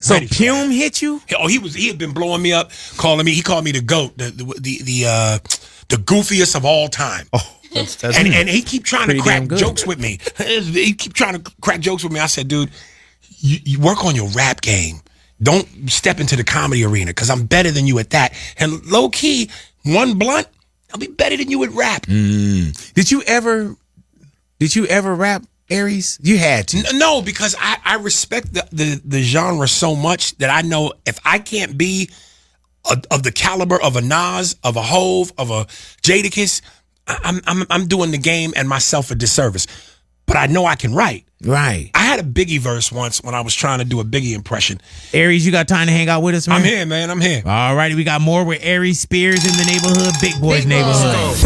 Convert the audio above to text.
So Ready for Pume that. hit you? Oh, he had been blowing me up, calling me. He called me the GOAT, the goofiest of all time. Oh, that's and he keep trying to pretty crack damn good. jokes with me. He keep trying to crack jokes with me. I said, dude, you work on your rap game. Don't step into the comedy arena because I'm better than you at that. And low key, one blunt, I'll be better than you at rap. Did you ever rap, Aries? You had to. No, because I respect the genre so much that I know if I can't be of the caliber of a Nas, of a Hove, of a Jadakiss, I'm doing the game and myself a disservice. But I know I can write. Right. I had a Biggie verse once when I was trying to do a Biggie impression. Aries, you got time to hang out with us, man? I'm here, man. I'm here. All righty, we got more with Aries Spears in the neighborhood, Big Boys neighborhood.